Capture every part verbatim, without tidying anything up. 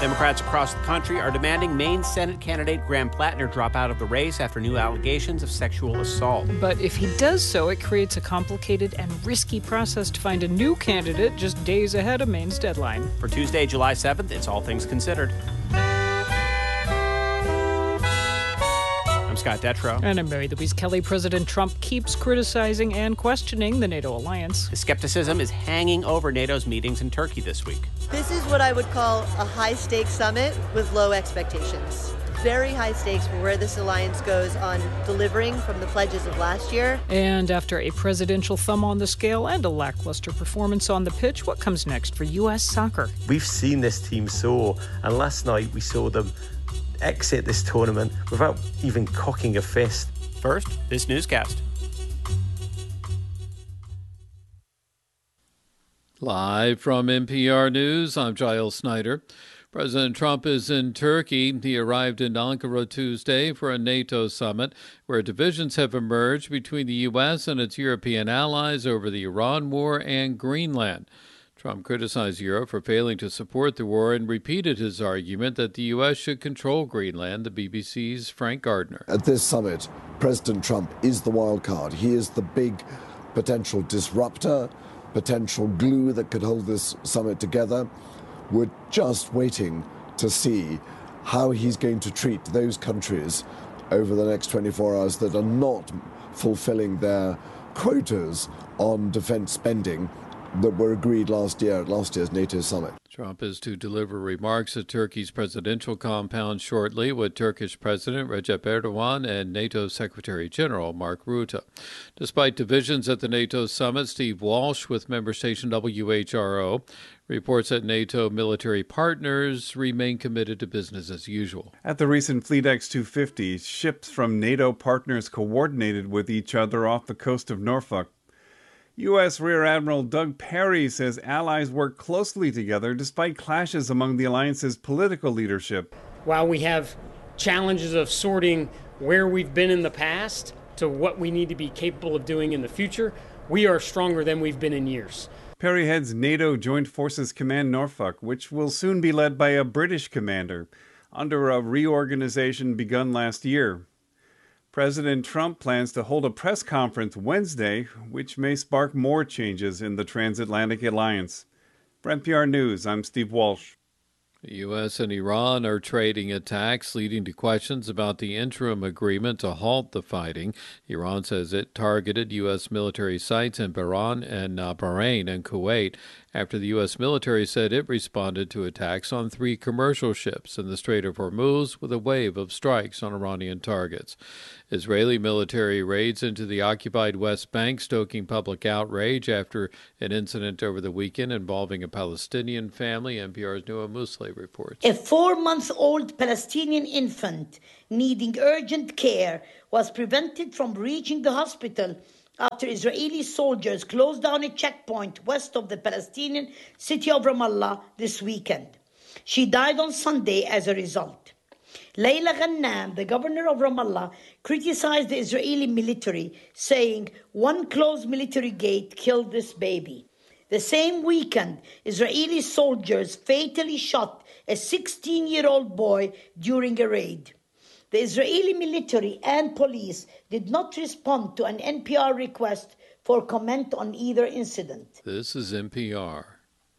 Democrats across the country are demanding Maine Senate candidate Graham Plattner drop out of the race after new allegations of sexual assault. But if he does so, it creates a complicated and risky process to find a new candidate just days ahead of Maine's deadline. For Tuesday, July seventh, it's All Things Considered. I'm Scott Detrow. And I'm Mary Louise Kelly. President Trump keeps criticizing and questioning the NATO alliance. The skepticism is hanging over NATO's meetings in Turkey this week. This is what I would call a high-stakes summit with low expectations. Very high stakes for where this alliance goes on delivering from the pledges of last year. And after a presidential thumb on the scale and a lackluster performance on the pitch, what comes next for U S soccer? We've seen this team soar, and last night we saw them exit this tournament without even cocking a fist. First, this newscast. Live from N P R News, I'm Giles Snyder. President Trump is in Turkey. He arrived in Ankara Tuesday for a NATO summit where divisions have emerged between the U S and its European allies over the Iran war and Greenland. Trump criticized Europe for failing to support the war and repeated his argument that the U S should control Greenland, the B B C's Frank Gardner. At this summit, President Trump is the wild card. He is the big potential disruptor, potential glue that could hold this summit together. We're just waiting to see how he's going to treat those countries over the next twenty-four hours that are not fulfilling their quotas on defense spending that were agreed last year at last year's NATO summit. Trump is to deliver remarks at Turkey's presidential compound shortly with Turkish President Recep Erdogan and NATO Secretary General Mark Rutte. Despite divisions at the NATO summit, Steve Walsh with member station W H R O reports that NATO military partners remain committed to business as usual. At the recent FleetX two fifty, ships from NATO partners coordinated with each other off the coast of Norfolk. U S Rear Admiral Doug Perry says allies work closely together despite clashes among the alliance's political leadership. While we have challenges of sorting where we've been in the past to what we need to be capable of doing in the future, we are stronger than we've been in years. Perry heads NATO Joint Forces Command Norfolk, which will soon be led by a British commander, under a reorganization begun last year. President Trump plans to hold a press conference Wednesday, which may spark more changes in the transatlantic alliance. For N P R News, I'm Steve Walsh. The U S and Iran are trading attacks, leading to questions about the interim agreement to halt the fighting. Iran says it targeted U S military sites in Bahrain and uh, Bahrain and Kuwait after the U S military said it responded to attacks on three commercial ships in the Strait of Hormuz with a wave of strikes on Iranian targets. Israeli military raids into the occupied West Bank, stoking public outrage after an incident over the weekend involving a Palestinian family. N P R's Noah Musleh reports. A four-month-old Palestinian infant needing urgent care was prevented from reaching the hospital after Israeli soldiers closed down a checkpoint west of the Palestinian city of Ramallah this weekend. She died on Sunday as a result. Layla Ghannam, the governor of Ramallah, criticized the Israeli military, saying one closed military gate killed this baby. The same weekend, Israeli soldiers fatally shot a sixteen-year-old boy during a raid. The Israeli military and police did not respond to an N P R request for comment on either incident. This is N P R.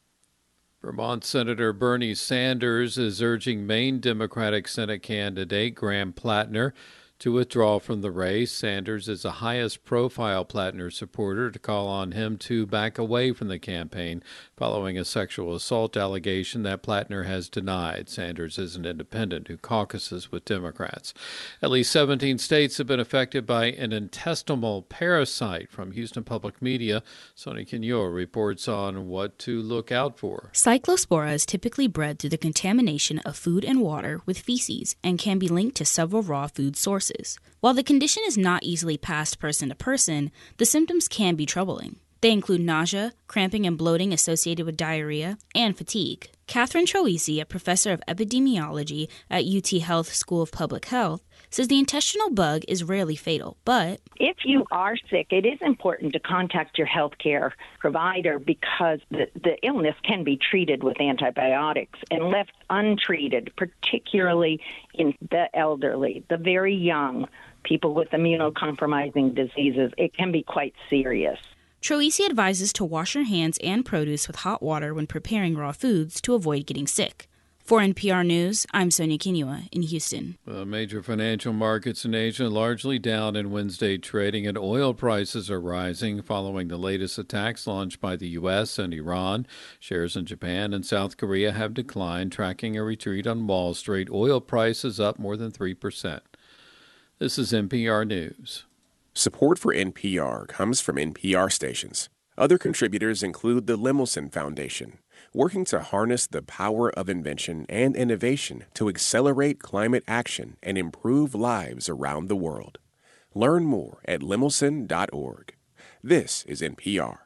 Vermont Senator Bernie Sanders is urging Maine Democratic Senate candidate Graham Plattner to withdraw from the race. Sanders is the highest-profile Plattner supporter to call on him to back away from the campaign following a sexual assault allegation that Plattner has denied. Sanders is an independent who caucuses with Democrats. At least seventeen states have been affected by an intestinal parasite. From Houston Public Media, Sonia Quinio reports on what to look out for. Cyclospora is typically bred through the contamination of food and water with feces and can be linked to several raw food sources. While the condition is not easily passed person to person, the symptoms can be troubling. They include nausea, cramping and bloating associated with diarrhea, and fatigue. Catherine Troisi, a professor of epidemiology at U T Health School of Public Health, says the intestinal bug is rarely fatal, but if you are sick, it is important to contact your healthcare provider because the, the illness can be treated with antibiotics, and left untreated, particularly in the elderly, the very young, people with immunocompromising diseases, it can be quite serious. Troisi advises to wash your hands and produce with hot water when preparing raw foods to avoid getting sick. For N P R News, I'm Sonia Kinua in Houston. Uh, major financial markets in Asia largely down in Wednesday trading, and oil prices are rising following the latest attacks launched by the U S and Iran. Shares in Japan and South Korea have declined, tracking a retreat on Wall Street. Oil prices up more than three percent. This is N P R News. Support for N P R comes from N P R stations. Other contributors include the Lemelson Foundation, working to harness the power of invention and innovation to accelerate climate action and improve lives around the world. Learn more at lemelson dot org. This is N P R.